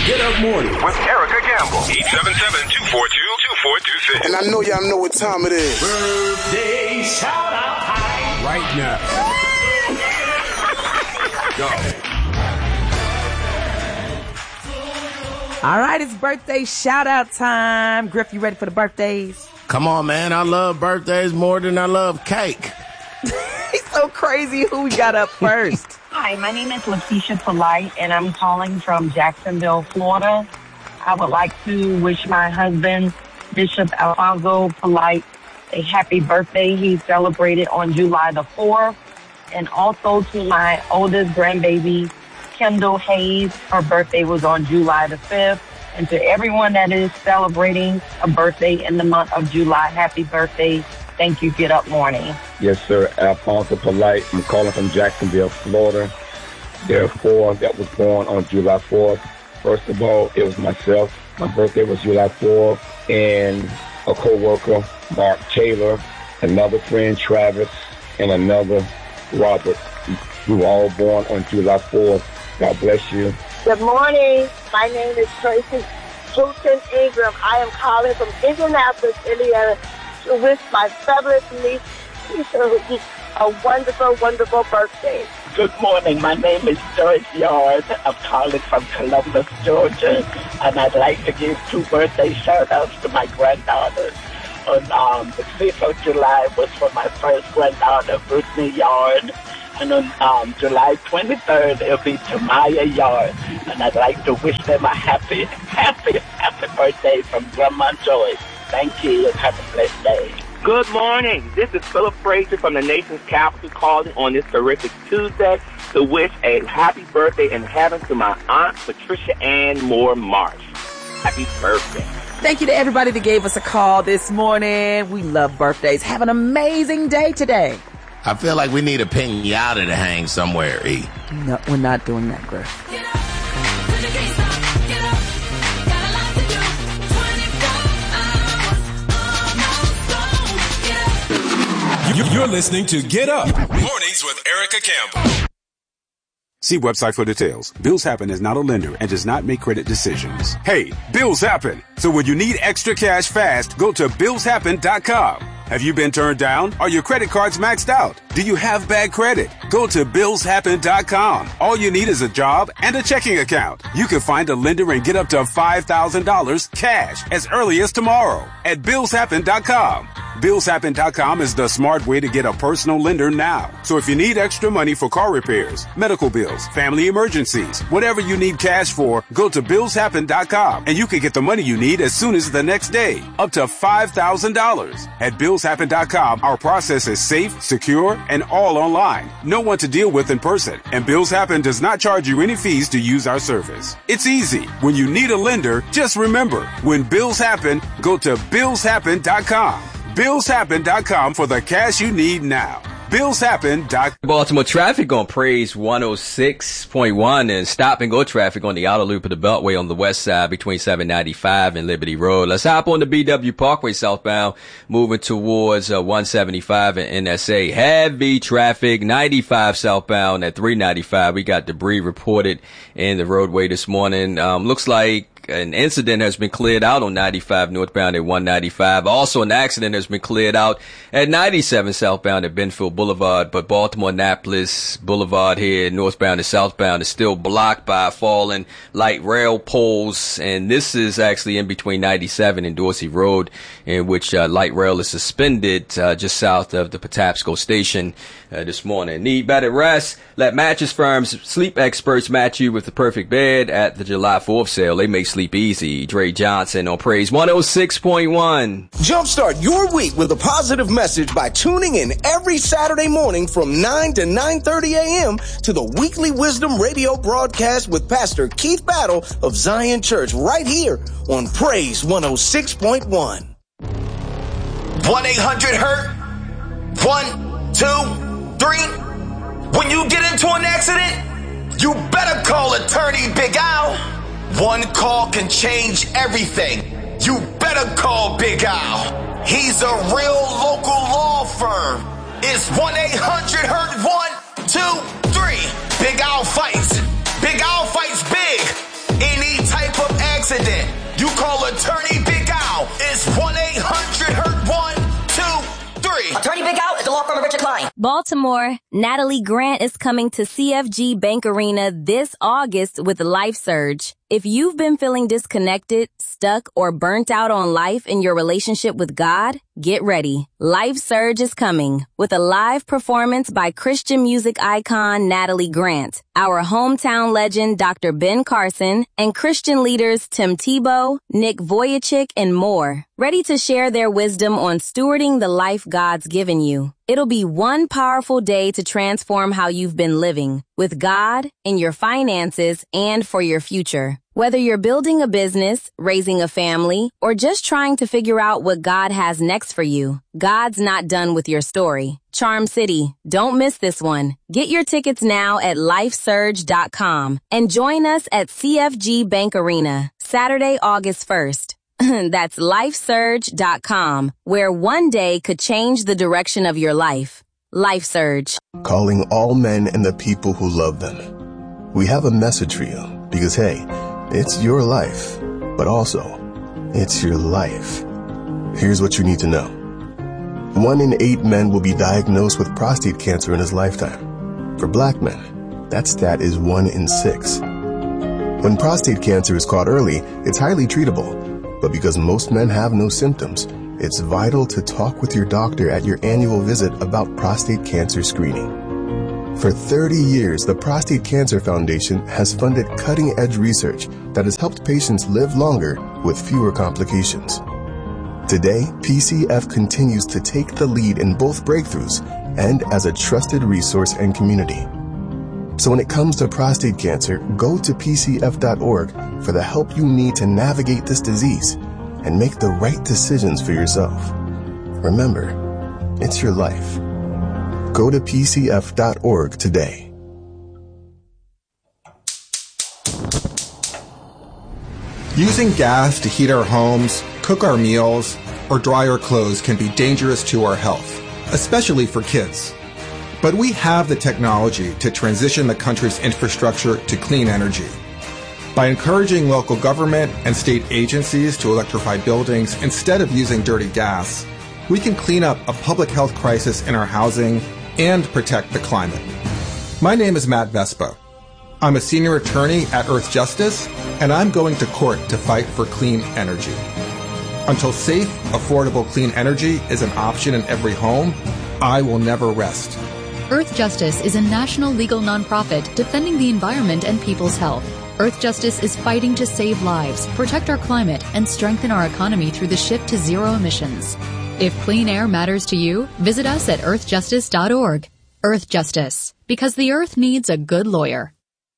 Get Up Morning with Erica Gamble. 877-242-2426. And I know y'all know what time it is. Birthday shout out time right now. Go. All right, it's birthday shout out time. Griff, you ready for the birthdays? Come on, man. I love birthdays more than I love cake. He's so crazy. Who we got up first? Hi, my name is Letitia Polite, and I'm calling from Jacksonville, Florida. I would like to wish my husband, Bishop Alfonso Polite, a happy birthday. He celebrated on July the 4th. And also to my oldest grandbaby, Kendall Hayes. Her birthday was on July the 5th. And to everyone that is celebrating a birthday in the month of July, happy birthday. Thank you, Get Up Morning. Yes, sir. Alfonso Polite. I'm calling from Jacksonville, Florida. There are 4 that was born on July 4th. First of all, it was myself. My birthday was July 4th. And a co-worker, Mark Taylor, another friend, Travis, and another, Robert. We were all born on July 4th. God bless you. Good morning. My name is Tracy Houston Ingram. I am calling from Indianapolis, Indiana, to wish my fabulous niece, Keisha, a wonderful, wonderful birthday. Good morning. My name is Joyce Yard. I'm calling from Columbus, Georgia, and I'd like to give 2 birthday shout-outs to my granddaughters. On the 5th of July was for my first granddaughter, Brittany Yard, and on July 23rd, it'll be Tamaya Yard, and I'd like to wish them a happy birthday from Grandma Joyce. Thank you, and have a blessed day. Good morning. This is Philip Frazier from the nation's capital calling on this terrific Tuesday to wish a happy birthday in heaven to my Aunt Patricia Ann Moore Marsh. Happy birthday. Thank you to everybody that gave us a call this morning. We love birthdays. Have an amazing day today. I feel like we need a pinata to hang somewhere, E. No, we're not doing that, Griff. You're listening to Get Up Mornings with Erica Campbell. See website for details. Bills Happen is not a lender and does not make credit decisions. Hey, bills happen. So when you need extra cash fast, go to BillsHappen.com. Have you been turned down? Are your credit cards maxed out? Do you have bad credit? Go to BillsHappen.com. All you need is a job and a checking account. You can find a lender and get up to $5,000 cash as early as tomorrow at BillsHappen.com. BillsHappen.com is the smart way to get a personal lender now. So if you need extra money for car repairs, medical bills, family emergencies, whatever you need cash for, go to BillsHappen.com and you can get the money you need as soon as the next day, up to $5,000. At BillsHappen.com, our process is safe, secure, and all online. No one to deal with in person. And Bills Happen does not charge you any fees to use our service. It's easy. When you need a lender, just remember, when bills happen, go to BillsHappen.com. BillsHappen.com for the cash you need now. BillsHappen.com. Baltimore traffic on Praise 106.1 and stop and go traffic on the outer loop of the Beltway on the west side between 795 and Liberty Road. Let's hop on the BW Parkway southbound, moving towards 175 and NSA. Heavy traffic, 95 southbound at 395. We got debris reported in the roadway this morning. Looks like an incident has been cleared out on 95 northbound at 195. Also, an accident has been cleared out at 97 southbound at Benfield Boulevard, but Baltimore-Annapolis Boulevard here, northbound and southbound, is still blocked by fallen light rail poles, and this is actually in between 97 and Dorsey Road, in which light rail is suspended just south of the Patapsco station this morning. Need better rest? Let Mattress Firm's sleep experts match you with the perfect bed at the July 4th sale. They make sleep easy. Dre Johnson on Praise 106.1. Jumpstart your week with a positive message by tuning in every Saturday morning from 9 to 9:30 a.m. to the weekly Wisdom Radio broadcast with Pastor Keith Battle of Zion Church right here on Praise 106.1. 1-800-HURT 1, 2, 3. When you get into an accident, you better call attorney Big Al. One call can change everything. You better call Big Al. He's a real local law firm. It's 1-800-HURT 1, 2, 3. Big Al fights. Big Al fights big. Any type of Baltimore, Natalie Grant is coming to CFG Bank Arena this August with Life Surge. If you've been feeling disconnected, stuck, or burnt out on life in your relationship with God, get ready. Life Surge is coming with a live performance by Christian music icon Natalie Grant, our hometown legend Dr. Ben Carson, and Christian leaders Tim Tebow, Nick Vujicic, and more, ready to share their wisdom on stewarding the life God's given you. It'll be one powerful day to transform how you've been living with God, in your finances, and for your future. Whether you're building a business, raising a family, or just trying to figure out what God has next for you, God's not done with your story. Charm City, don't miss this one. Get your tickets now at lifesurge.com and join us at CFG Bank Arena, Saturday, August 1st. That's lifesurge.com, where one day could change the direction of your life. Life Surge. Calling all men and the people who love them. We have a message for you because, hey, it's your life, but also it's your life. Here's what you need to know. 1 in 8 men will be diagnosed with prostate cancer in his lifetime. For black men, that stat is 1 in 6. When prostate cancer is caught early, it's highly treatable. But because most men have no symptoms, it's vital to talk with your doctor at your annual visit about prostate cancer screening. For 30 years, the Prostate Cancer Foundation has funded cutting-edge research that has helped patients live longer with fewer complications. Today, PCF continues to take the lead in both breakthroughs and as a trusted resource and community. So when it comes to prostate cancer, go to PCF.org for the help you need to navigate this disease and make the right decisions for yourself. Remember, it's your life. Go to PCF.org today. Using gas to heat our homes, cook our meals, or dry our clothes can be dangerous to our health, especially for kids. But we have the technology to transition the country's infrastructure to clean energy. By encouraging local government and state agencies to electrify buildings instead of using dirty gas, we can clean up a public health crisis in our housing and protect the climate. My name is Matt Vespa. I'm a senior attorney at Earth Justice, and I'm going to court to fight for clean energy. Until safe, affordable clean energy is an option in every home, I will never rest. Earth Justice is a national legal nonprofit defending the environment and people's health. Earth Justice is fighting to save lives, protect our climate, and strengthen our economy through the shift to zero emissions. If clean air matters to you, visit us at earthjustice.org. Earth Justice, because the earth needs a good lawyer.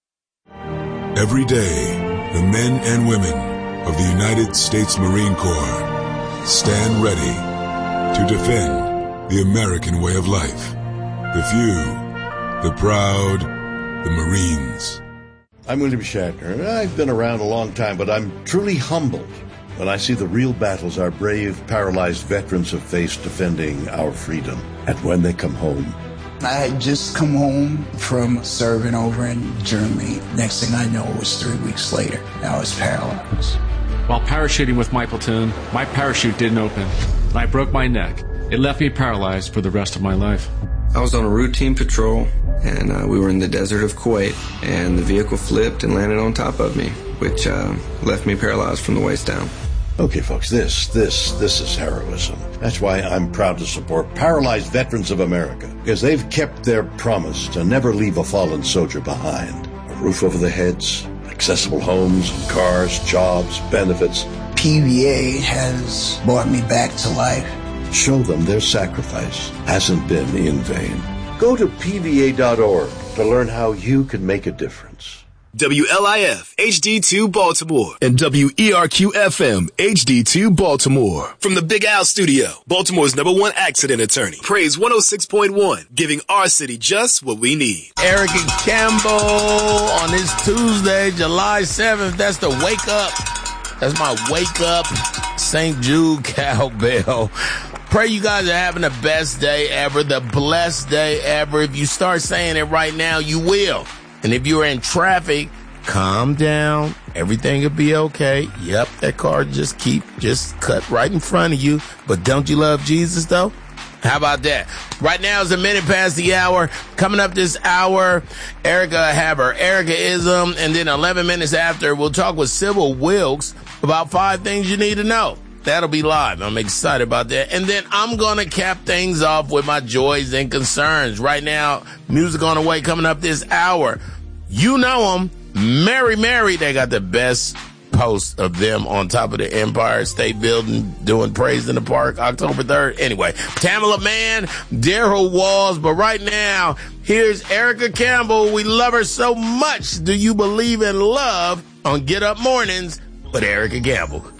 Every day, the men and women of the United States Marine Corps stand ready to defend the American way of life. The few, the proud, the Marines. I'm William Shatner. I've been around a long time, but I'm truly humbled when I see the real battles our brave, paralyzed veterans have faced defending our freedom. And when they come home. I had just come home from serving over in Germany. Next thing I know, it was 3 weeks later. I was paralyzed. While parachuting with my platoon, my parachute didn't open. I broke my neck. It left me paralyzed for the rest of my life. I was on a routine patrol, and we were in the desert of Kuwait, and the vehicle flipped and landed on top of me, which left me paralyzed from the waist down. Okay, folks, this is heroism. That's why I'm proud to support Paralyzed Veterans of America, because they've kept their promise to never leave a fallen soldier behind. A roof over their heads, accessible homes, cars, jobs, benefits. PVA has brought me back to life. Show them their sacrifice hasn't been in vain. Go to PVA.org to learn how you can make a difference. WLIF HD2 Baltimore and WERQ-FM HD2 Baltimore. From the Big Al Studio, Baltimore's #1 accident attorney. Praise 106.1, giving our city just what we need. Eric and Campbell on this Tuesday, July 7th. That's the wake up. That's my wake up St. Jude cowbell. Pray you guys are having the best day ever, the blessed day ever. If you start saying it right now, you will. And if you're in traffic, calm down. Everything will be okay. Yep, that car just cut right in front of you. But don't you love Jesus, though? How about that? Right now is a minute past the hour. Coming up this hour, Erica have her Erica-ism, and then 11 minutes after, we'll talk with Sybil Wilkes about 5 things you need to know. That'll be live. I'm excited about that. And then I'm going to cap things off with my joys and concerns. Right now, music on the way coming up this hour. You know them. Mary Mary, they got the best post of them on top of the Empire State Building doing Praise in the Park October 3rd. Anyway, Tamala Mann, Daryl Walls. But right now, here's Erica Campbell. We love her so much. Do you believe in love on Get Up Mornings with Erica Campbell?